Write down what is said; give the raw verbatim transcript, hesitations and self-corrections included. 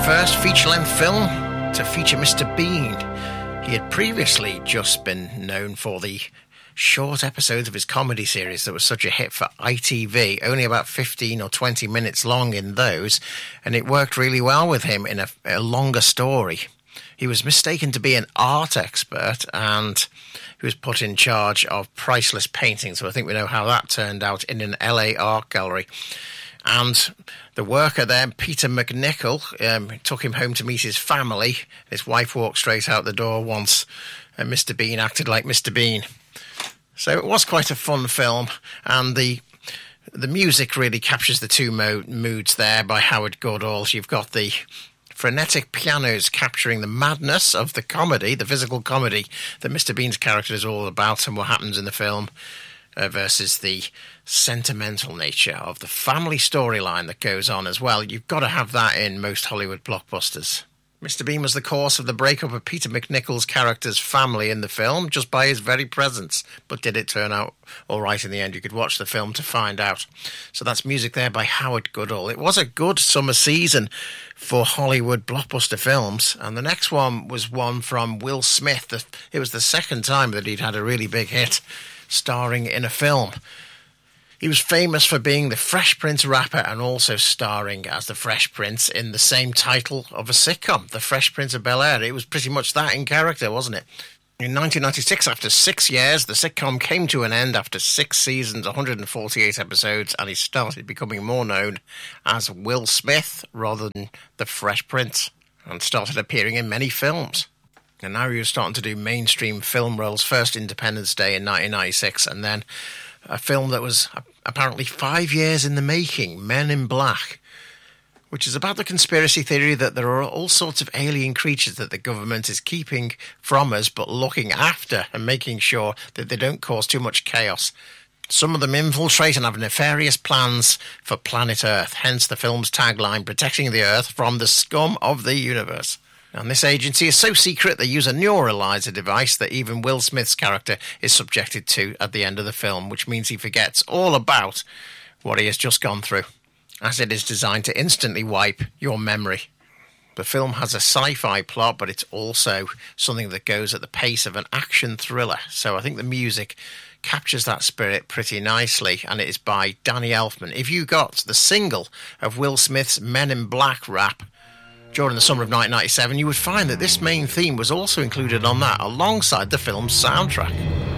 first feature-length film to feature Mister Bean. He had previously just been known for the short episodes of his comedy series that was such a hit for I T V, only about fifteen or twenty minutes long in those, and it worked really well with him in a, a longer story. He was mistaken to be an art expert, and he was put in charge of priceless paintings, so I think we know how that turned out in an L A art gallery. And the worker there, Peter MacNicol, um, took him home to meet his family. His wife walked straight out the door once uh, Mister Bean acted like Mister Bean. So it was quite a fun film, and the the music really captures the two mo- moods there by Howard Goodall. You've got the frenetic pianos capturing the madness of the comedy, the physical comedy that Mister Bean's character is all about and what happens in the film, uh, versus the sentimental nature of the family storyline that goes on as well. You've got to have that in most Hollywood blockbusters. Mister Bean was the cause of the breakup of Peter MacNicol's character's family in the film just by his very presence. But did it turn out all right in the end? You could watch the film to find out. So that's music there by Howard Goodall. It was a good summer season for Hollywood blockbuster films. And the next one was one from Will Smith. It was the second time that he'd had a really big hit starring in a film. He was famous for being the Fresh Prince rapper and also starring as the Fresh Prince in the same title of a sitcom, The Fresh Prince of Bel-Air. It was pretty much that in character, wasn't it? In nineteen ninety-six, after six years, the sitcom came to an end after six seasons, one hundred forty-eight episodes, and he started becoming more known as Will Smith rather than the Fresh Prince, and started appearing in many films. And now he was starting to do mainstream film roles, first Independence Day in nineteen ninety-six, and then a film that was apparently five years in the making, Men in Black, which is about the conspiracy theory that there are all sorts of alien creatures that the government is keeping from us, but looking after and making sure that they don't cause too much chaos. Some of them infiltrate and have nefarious plans for planet Earth, hence the film's tagline, protecting the Earth from the scum of the universe. And this agency is so secret they use a neuralizer device that even Will Smith's character is subjected to at the end of the film, which means he forgets all about what he has just gone through, as it is designed to instantly wipe your memory. The film has a sci-fi plot, but it's also something that goes at the pace of an action thriller. So I think the music captures that spirit pretty nicely, and it is by Danny Elfman. If you got the single of Will Smith's Men in Black rap during the summer of nineteen ninety-seven, you would find that this main theme was also included on that, alongside the film's soundtrack.